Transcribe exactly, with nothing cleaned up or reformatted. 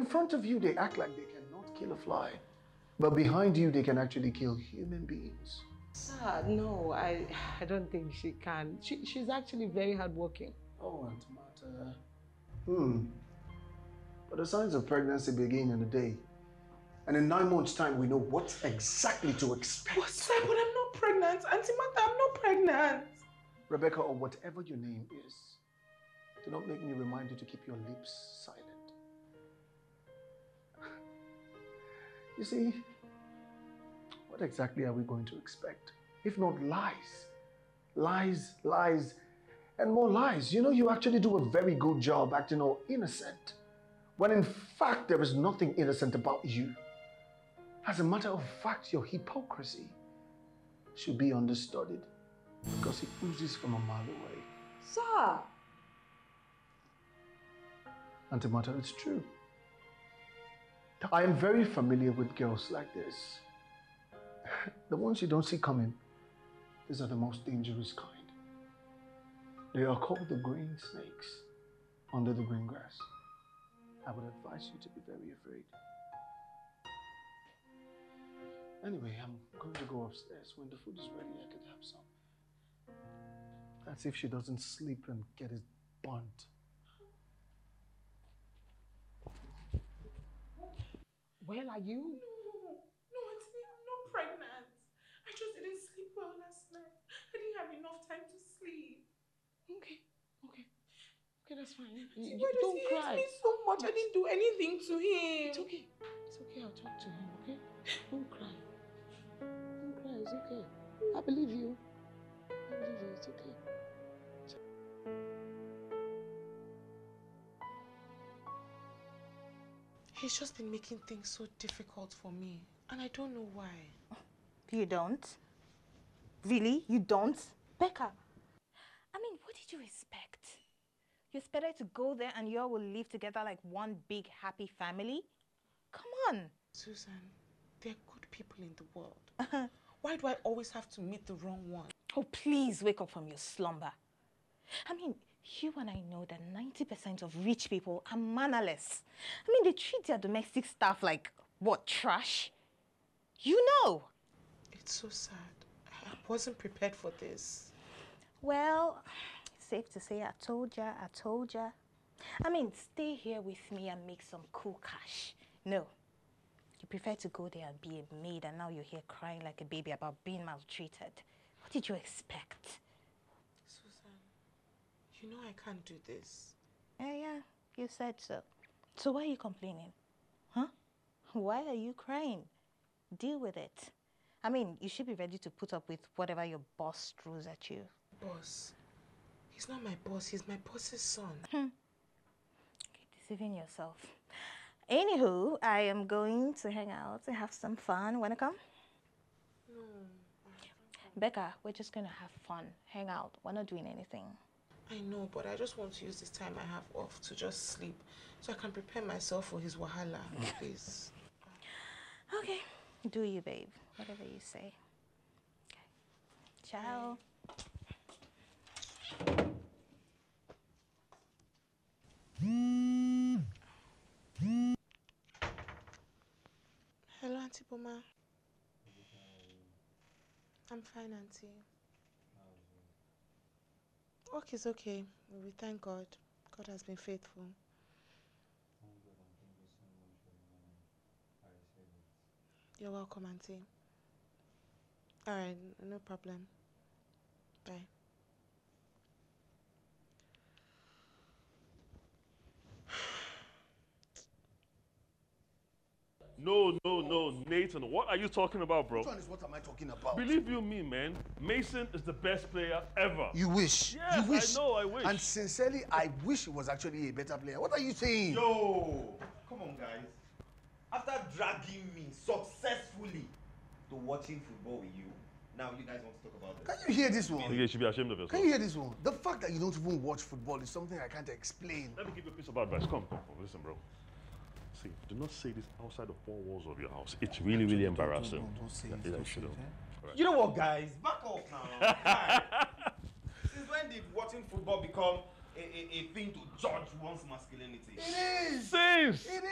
In front of you, they act like they cannot kill a fly. But behind you, they can actually kill human beings. Sir, no, I I don't think she can. She, she's actually very hardworking. Oh, Auntie Martha. Hmm. But the signs of pregnancy begin in a day. And in nine months' time, we know what exactly to expect. What, sir? But I'm not pregnant. Auntie Martha, I'm not pregnant. Rebecca, or whatever your name is, do not make me remind you to keep your lips silent. You see, what exactly are we going to expect? If not lies. Lies, lies, and more lies. You know, you actually do a very good job acting all innocent, when in fact there is nothing innocent about you. As a matter of fact, your hypocrisy should be understudied because it oozes from a mile away. Sir! Auntie Martha, it's true. I am very familiar with girls like this. The ones you don't see coming, these are the most dangerous kind. They are called the green snakes under the green grass. I would advise you to be very afraid. Anyway, I'm going to go upstairs. When the food is ready, I could have some. That's if she doesn't sleep and get it burnt. Where are you? No, no, Auntie, I'm not pregnant. I just didn't sleep well last night. I didn't have enough time to sleep. Okay, okay. Okay, that's fine. You, Why you, does don't he cry. hate me so much? I didn't do anything to him. It's okay. It's okay. I'll talk to him, okay? Don't cry. Don't cry. It's okay. I believe you. I believe you. It's okay. He's just been making things so difficult for me. And I don't know why. You don't? Really? You don't? Becca, I mean, what did you expect? You expected to go there and you all will live together like one big happy family? Come on. Susan, there are good people in the world. Why do I always have to meet the wrong one? Oh, please wake up from your slumber. I mean, you and I know that ninety percent of rich people are mannerless. I mean, they treat their domestic staff like, what, trash? You know. It's so sad. I wasn't prepared for this. Well, it's safe to say I told ya, I told ya. I mean, stay here with me and make some cool cash. No. You prefer to go there and be a maid and now you're here crying like a baby about being maltreated. What did you expect? Susan, you know I can't do this. Yeah, yeah, you said so. So why are you complaining? Huh? Why are you crying? Deal with it. I mean, you should be ready to put up with whatever your boss throws at you. Boss? He's not my boss, he's my boss's son. Hmm. Keep deceiving yourself. Anywho, I am going to hang out and have some fun. Wanna come? No. Becca, we're just gonna have fun, hang out. We're not doing anything. I know, but I just want to use this time I have off to just sleep so I can prepare myself for his wahala, please. Okay, do you, babe. Whatever you say. Okay. Ciao. Hello, Auntie Boma. I'm fine, Auntie. Work is okay. We thank God. God has been faithful. You're welcome, Auntie. All right, no problem. Bye. No, no, no, Nathan, what are you talking about, bro? Which one is what am I talking about? Believe you me, man, Mason is the best player ever. You wish. Yes, you wish. I know, I wish. And sincerely, I wish he was actually a better player. What are you saying? Yo, come on, guys. After dragging me successfully to watching football with you, now you guys want to talk about this. Can you hear this one? You should be ashamed of yourself. Can you hear this one? The fact that you don't even watch football is something I can't explain. Let me give you a piece of advice. Come, come, come. Listen, bro. See, do not say this outside the four walls of your house. It's really, really embarrassing. Don't, don't, don't say it. Yeah, Don't you say it, should. eh? You know what, guys? Back off now. Guys, since when did watching football become a, a, a thing to judge one's masculinity? It is! Since! It